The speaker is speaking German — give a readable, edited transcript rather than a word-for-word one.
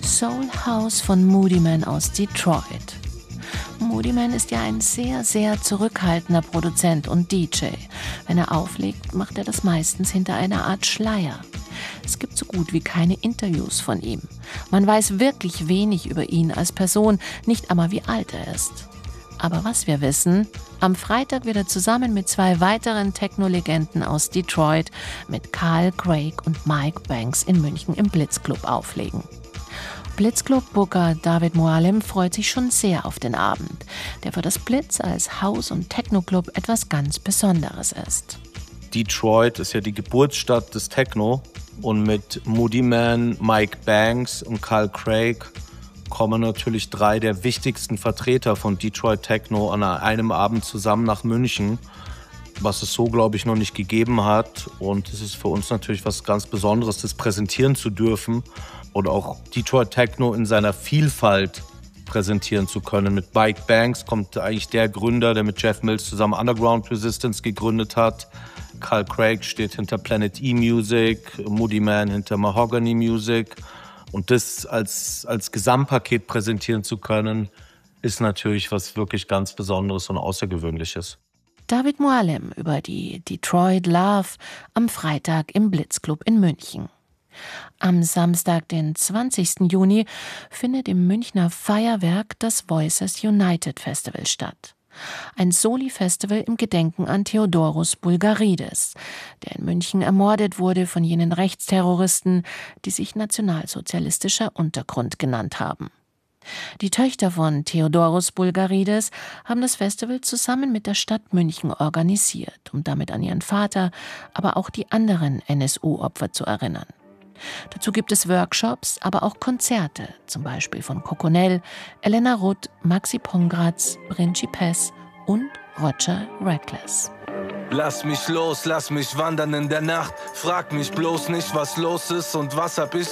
Soul House von Moodymann aus Detroit. Moodymann ist ja ein sehr, sehr zurückhaltender Produzent und DJ. Wenn er auflegt, macht er das meistens hinter einer Art Schleier. Es gibt so gut wie keine Interviews von ihm. Man weiß wirklich wenig über ihn als Person, nicht einmal wie alt er ist. Aber was wir wissen, am Freitag wird er zusammen mit 2 weiteren Techno-Legenden aus Detroit mit Carl Craig und Mike Banks in München im Blitzclub auflegen. Blitzclub-Booker David Moallem freut sich schon sehr auf den Abend, der für das Blitz als House- und Techno-Club etwas ganz Besonderes ist. Detroit ist ja die Geburtsstadt des Techno und mit Moodymann, Mike Banks und Carl Craig kommen natürlich 3 der wichtigsten Vertreter von Detroit Techno an einem Abend zusammen nach München, was es so, glaube ich, noch nicht gegeben hat. Und es ist für uns natürlich was ganz Besonderes, das präsentieren zu dürfen und auch Detroit Techno in seiner Vielfalt präsentieren zu können. Mit Mike Banks kommt eigentlich der Gründer, der mit Jeff Mills zusammen Underground Resistance gegründet hat. Carl Craig steht hinter Planet E Music, Moodymann hinter Mahogany Music. Und das als Gesamtpaket präsentieren zu können, ist natürlich was wirklich ganz Besonderes und Außergewöhnliches. David Moallem über die Detroit Love am Freitag im Blitzclub in München. Am Samstag, den 20. Juni, findet im Münchner Feuerwerk das Voices United Festival statt. Ein Soli-Festival im Gedenken an Theodoros Bulgarides, der in München ermordet wurde von jenen Rechtsterroristen, die sich nationalsozialistischer Untergrund genannt haben. Die Töchter von Theodoros Bulgarides haben das Festival zusammen mit der Stadt München organisiert, um damit an ihren Vater, aber auch die anderen NSU-Opfer zu erinnern. Dazu gibt es Workshops, aber auch Konzerte, zum Beispiel von Coconel, Elena Rudd, Maxi Pongratz, Principes und Roger Reckless. Lass mich los, lass mich wandern in der Nacht. Frag mich bloß nicht, was los ist und was hab ich